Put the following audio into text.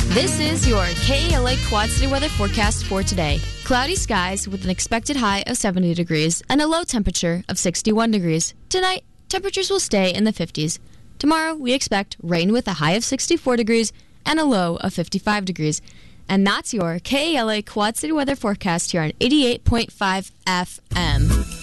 This is your KALA Quad City weather forecast for today. Cloudy skies with an expected high of 70 degrees and a low temperature of 61 degrees. Tonight, temperatures will stay in the 50s. Tomorrow, we expect rain with a high of 64 degrees and a low of 55 degrees. And that's your KALA Quad City weather forecast here on 88.5 FM.